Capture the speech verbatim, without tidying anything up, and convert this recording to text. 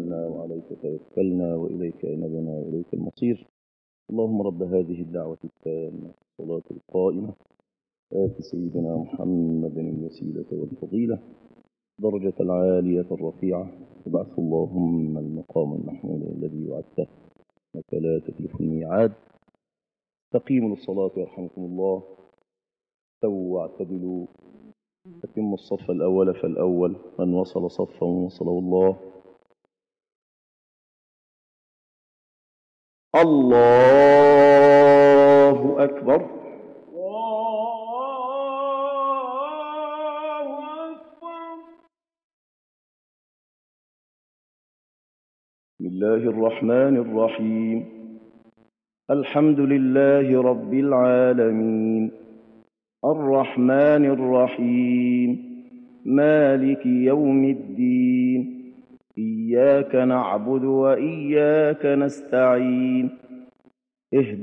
أنبنا وعليك توكلنا وإليك أنبنا وإليك المصير. اللهم رب هذه الدعوة التامة الصلاة القائمة آت سيدنا محمد الوسيلة والفضيلة درجة العالية الرفيعة ابعثه اللهم المقام المحمود الذي وعدته إنك لا تخلف الميعاد. استقيموا للصلاة يرحمكم الله، استووا واعتدلوا، أتموا الصف الأول فالأول، من وصل صفا وصله الله. الله أكبر. بسم الله الرحمن الرحيم. الحمد لله رب العالمين الرحمن الرحيم مالك يوم الدين إياك نعبد وإياك نستعين. اهدنا